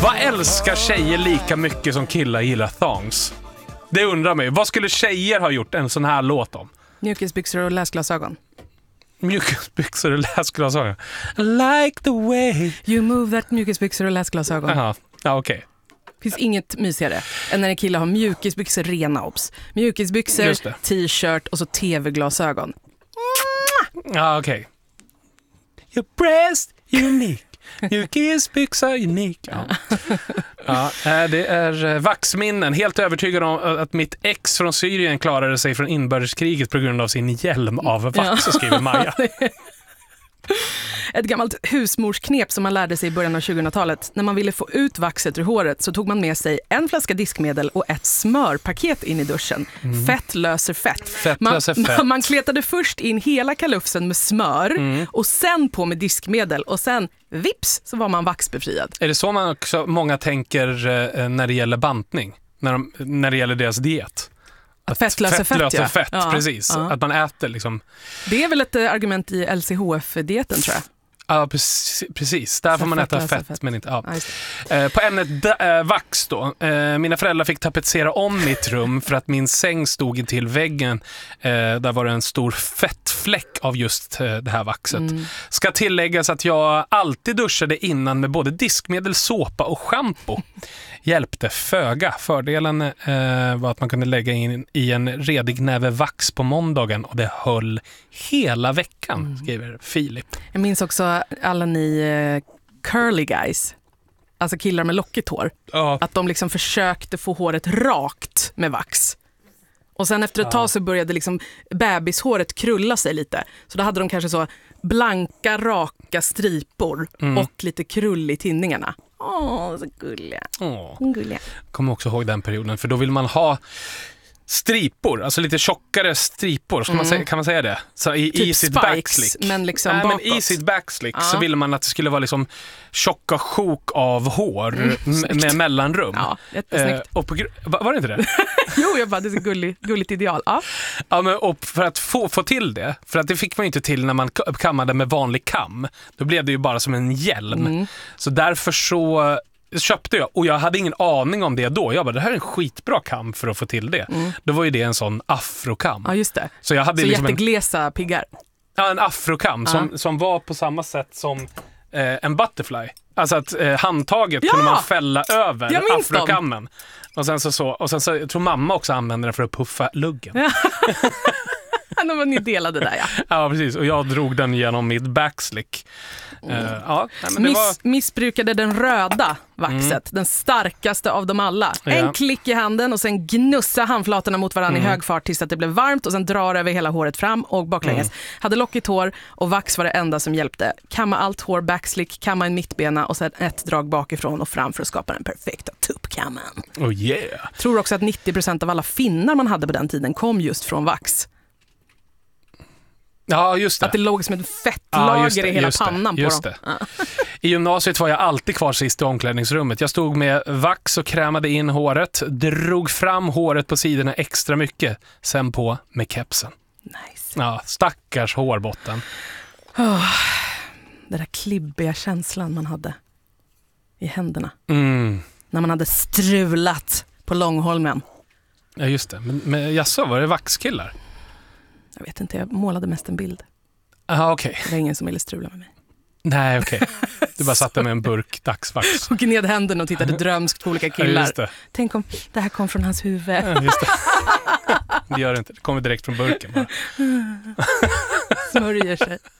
Vad älskar tjejer lika mycket som killar gillar thongs? Det undrar mig. Vad skulle tjejer ha gjort en sån här låt om? Mjukisbyxor och läsglasögon. Mjukisbyxor och läsglasögon. I like the way you move that mjukisbyxor och läsglasögon. Aha. Ja, okej. Okay. Finns inget mysigare än när en kille har mjukisbyxor, rena obs. Mjukisbyxor, t-shirt och så tv-glasögon. Ja, okej. Okay. Your breast unique. Mjukisbyxor unique. Ja. Ja, det är vaxminnen. Helt övertygad om att mitt ex från Syrien klarade sig från inbördeskriget på grund av sin hjälm av vax, skriver Maja. Ett gammalt husmorsknep som man lärde sig i början av 2000-talet. När man ville få ut vaxet ur håret så tog man med sig en flaska diskmedel och ett smörpaket in i duschen. Fett löser fett. Man kletade först in hela kalufsen med smör och sen på med diskmedel och sen vips så var man vaxbefriad. Är det så man också, många tänker när det gäller bantning? När det gäller deras diet? Fett löser fett, ja. Precis. Ja. Att man äter liksom. Det är väl ett argument i LCHF-dieten, tror jag. Ja, precis. Där får man äta fett. Men inte. Ja. På ämnet vax då. Mina föräldrar fick tapetsera om mitt rum för att min säng stod intill väggen. Där var det en stor fettfläck av just det här vaxet. Ska tilläggas att jag alltid duschade innan med både diskmedel, såpa och shampoo. Hjälpte föga. Fördelen var att man kunde lägga in i en redig näve vax på måndagen och det höll hela veckan, skriver Filip. Jag minns också alla ni curly guys, alltså killar med lockigt hår, att de liksom försökte få håret rakt med vax. Och sen efter ett tag så började liksom bebishåret krulla sig lite. Så då hade de kanske så blanka, raka stripor och lite krull i tinningarna. Så gulliga. Gulliga. Kommer också ihåg den perioden, för då vill man ha stripor, alltså lite tjockare stripor, kan man säga det? Så i sitt backslick. Men liksom bakåt. Men i sitt backslick så ville man att det skulle vara liksom tjocka sjok av hår med mellanrum. Ja, jättesnyggt. Var det inte det? Jo, jag bara, det är så gulligt ideal. Ja, men och för att få till det, för att det fick man ju inte till när man kammade med vanlig kam. Då blev det ju bara som en hjälm. Så därför så köpte jag, och jag hade ingen aning om det då. Jag bara, det här är en skitbra kam för att få till det. Då var ju det en sån afrokam. Ja, just det. Så jag hade så liksom jätteglesa piggar. Ja, en afrokam som var på samma sätt som en butterfly. Alltså att handtaget kunde man fälla över afrokammen. Och sen så jag tror mamma också använde den för att puffa luggen. Ja. Ni delade där, ja. Ja, precis. Och jag drog den genom mitt backslick. Missbrukade den röda vaxet, den starkaste av dem alla. En klick i handen och sen gnussa handflatorna mot varandra i hög fart tills att det blev varmt och sen drar över hela håret fram och baklänges. Hade lockigt hår och vax var det enda som hjälpte. Kamma allt hår, backslick, kamma en mittbena och sen ett drag bakifrån och fram för att skapa den perfekta tuppkammen. Oh yeah. Tror också att 90% av alla finnar man hade på den tiden kom just från vax. Ja, just det. Att det låg som ett fettlager i hela pannan på dem. I gymnasiet var jag alltid kvar sist i omklädningsrummet. Jag stod med vax och krämade in håret, drog fram håret på sidorna extra mycket, sen på med kepsen. Nice. Ja, stackars hårbotten. Den där klibbiga känslan man hade i händerna. När man hade strulat på Långholmen. Ja, just det. Men jaså, var det vaxkillar? Jag vet inte, jag målade mest en bild. Aha, okej. Det var ingen som ville strula med mig. Nej, okej. Du bara satte med en burk dagsvax. Och ned händerna och tittade drömskt på olika killar. Ja, just det. Tänk om det här kom från hans huvud. Ja, just det. Det gör det inte. Det kommer direkt från burken bara. Smörjer sig.